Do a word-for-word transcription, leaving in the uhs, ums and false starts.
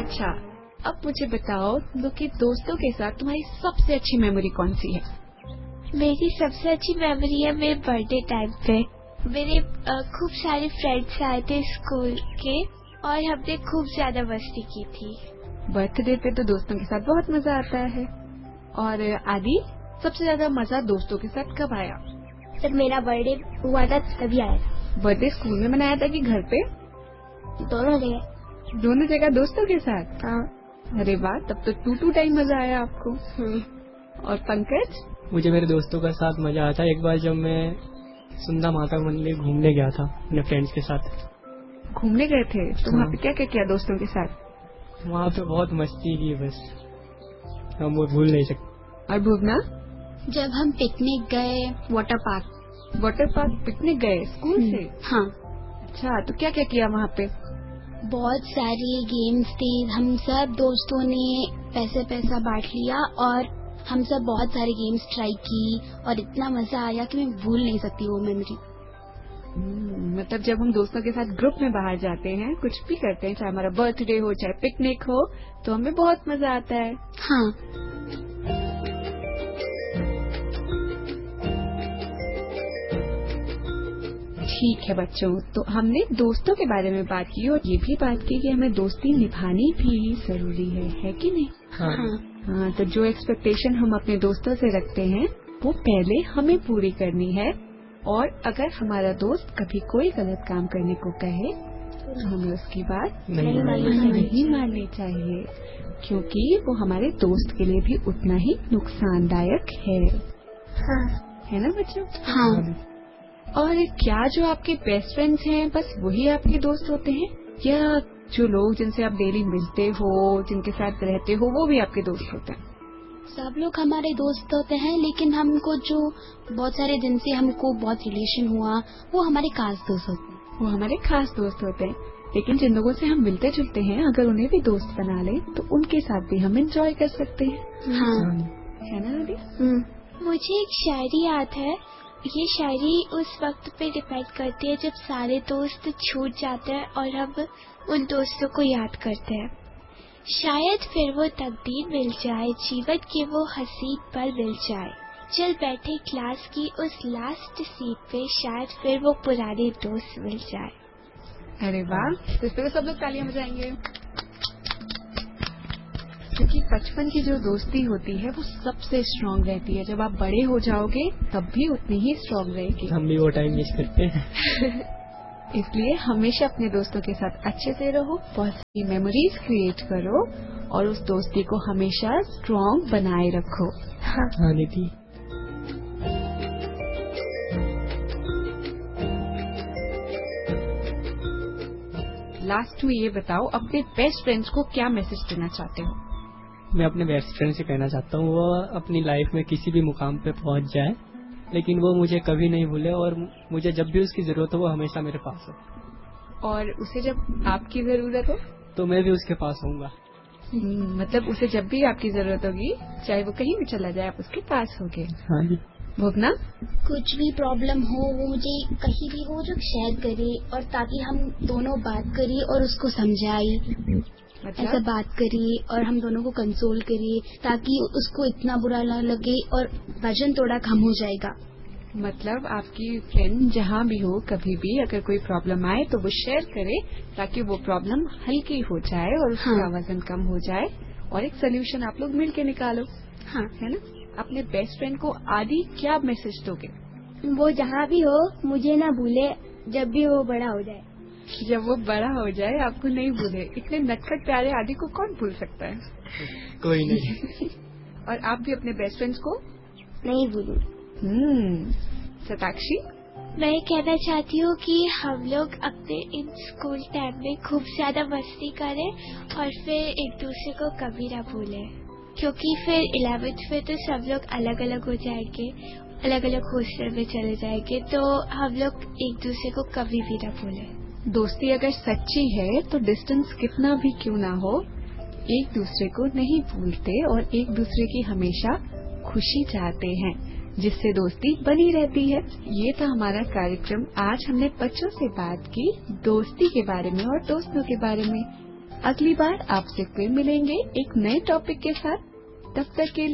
अच्छा, अब मुझे बताओ तो कि दोस्तों के साथ तुम्हारी सबसे अच्छी मेमोरी कौन सी है? मेरी सबसे अच्छी मेमोरी है मेरे बर्थडे टाइम पे। मेरे खूब सारे फ्रेंड्स आए थे स्कूल के और हमने खूब ज्यादा मस्ती की थी। बर्थडे पे तो दोस्तों के साथ बहुत मजा आता है। और आदि, सबसे ज्यादा मजा दोस्तों के साथ कब आया? जब मेरा बर्थडे हुआ था तभी आया था। बर्थडे स्कूल में मनाया था कि घर पे? दोनों जगह। दोनों जगह दोस्तों के साथ? हाँ। अरे वाह, तब तो टू टू टाइम मजा आया आपको। और पंकज? मुझे मेरे दोस्तों का साथ मजा आया था एक बार जब मैं सुंदर माता मंदिर घूमने गया था अपने फ्रेंड्स के साथ। घूमने गए थे तो हाँ। वहाँ पे क्या क्या किया दोस्तों के साथ? वहाँ पे बहुत मस्ती की, बस हम वो भूल नहीं सकते। और भुवना? जब हम पिकनिक गए water park. Water park picnic गए स्कूल से? हाँ। अच्छा, तो क्या क्या किया वहाँ पे? बहुत सारी गेम्स थी। हम सब दोस्तों ने पैसे पैसा बांट लिया और हम सब बहुत सारे गेम्स ट्राई की और इतना मजा आया कि मैं भूल नहीं सकती वो मेमोरी। मतलब जब हम दोस्तों के साथ ग्रुप में बाहर जाते हैं, कुछ भी करते हैं, चाहे हमारा बर्थडे हो चाहे पिकनिक हो, तो हमें बहुत मजा आता है। हाँ। ठीक है बच्चों, तो हमने दोस्तों के बारे में बात की और ये भी बात की कि हमें दोस्ती निभानी भी जरूरी है, है कि नहीं? हाँ। हाँ, तो जो एक्सपेक्टेशन हम अपने दोस्तों से रखते हैं वो पहले हमें पूरी करनी है। और अगर हमारा दोस्त कभी कोई गलत काम करने को कहे तो हमें उसकी बात नहीं नहीं माननी चाहिए, क्योंकि वो हमारे दोस्त के लिए भी उतना ही नुकसानदायक है। हाँ। है ना बच्चों? हाँ। और क्या जो आपके बेस्ट फ्रेंड्स हैं बस वही आपके दोस्त होते हैं, या जो लोग जिनसे आप डेली मिलते हो, जिनके साथ रहते हो, वो भी आपके दोस्त होते हैं? सब लोग हमारे दोस्त होते हैं, लेकिन हमको जो बहुत सारे जिनसे हमको बहुत रिलेशन हुआ वो हमारे खास दोस्त होते हैं। वो हमारे खास दोस्त होते हैं, लेकिन जिन लोगों से हम मिलते जुलते हैं अगर उन्हें भी दोस्त बना ले तो उनके साथ भी हम एंजॉय कर सकते हैं। हाँ। है ना आदि? मुझे एक शायरी याद है। ये शायरी उस वक्त पे डिपेंड करती है जब सारे दोस्त छूट जाते हैं और हम उन दोस्तों को याद करते हैं। शायद फिर वो तकदीर मिल जाए, जीवन के वो हसीन पल मिल जाए, चल बैठे क्लास की उस लास्ट सीट पे, शायद फिर वो पुराने दोस्त मिल जाए। अरे वाह, तो इस पे सब लोग तालियां बजाएंगे, क्योंकि बचपन की जो दोस्ती होती है वो सबसे स्ट्रांग रहती है। जब आप बड़े हो जाओगे तब भी उतनी ही स्ट्रांग रहेगी। हम भी वो टाइम मिस करते हैं। इसलिए हमेशा अपने दोस्तों के साथ अच्छे से रहो, पॉजिटिव मेमोरीज क्रिएट करो और उस दोस्ती को हमेशा स्ट्रांग बनाए रखो। हाँ नीति। लास्ट में ये बताओ, अपने बेस्ट फ्रेंड्स को क्या मैसेज देना चाहते हो? मैं अपने बेस्ट फ्रेंड से कहना चाहता हूँ वो अपनी लाइफ में किसी भी मुकाम पे पहुंच जाए, लेकिन वो मुझे कभी नहीं भूले और मुझे जब भी उसकी जरूरत हो वो हमेशा मेरे पास हो। और उसे जब आपकी जरूरत हो तो मैं भी उसके पास होऊंगा। मतलब उसे जब भी आपकी जरूरत होगी, चाहे वो कहीं भी चला जाए, आप उसके पास होगे। हाँ जी। भुवना? कुछ भी प्रॉब्लम हो वो मुझे कहीं भी हो जो शेयर करे, और ताकि हम दोनों बात करिए और उसको समझाए, मतलब? ऐसा बात करिए और हम दोनों को कंसोल करिए ताकि उसको इतना बुरा ना लगे और वजन थोड़ा कम हो जाएगा। मतलब आपकी फ्रेंड जहाँ भी हो, कभी भी अगर कोई प्रॉब्लम आए तो वो शेयर करे ताकि वो प्रॉब्लम हल्की हो जाए और उसका हाँ। वजन कम हो जाए और एक सोल्यूशन आप लोग मिलके निकालो। हाँ। है ना? अपने बेस्ट फ्रेंड को आदि क्या मैसेज दोगे? वो जहाँ भी हो मुझे ना भूले, जब भी वो बड़ा हो जाए। जब वो बड़ा हो जाए आपको नहीं भूले। इतने नटखट प्यारे आदि को कौन भूल सकता है? कोई नहीं। और आप भी अपने बेस्ट फ्रेंड्स को नहीं भूलूं। हम्म शताक्षी? मैं कहना चाहती हूँ कि हम लोग अपने इन स्कूल टाइम में खूब ज्यादा मस्ती करें और फिर एक दूसरे को कभी ना भूलें, क्योंकि फिर इलेवेंथ में तो सब लोग अलग अलग हो जाएंगे, अलग अलग हॉस्टल में चले जाएंगे, तो हम लोग एक दूसरे को कभी भी ना भूलें। दोस्ती अगर सच्ची है तो डिस्टेंस कितना भी क्यों ना हो, एक दूसरे को नहीं भूलते और एक दूसरे की हमेशा खुशी चाहते हैं, जिससे दोस्ती बनी रहती है। ये था हमारा कार्यक्रम। आज हमने बच्चों से बात की दोस्ती के बारे में और दोस्तों के बारे में। अगली बार आपसे फिर मिलेंगे एक नए टॉपिक के साथ। तब तक के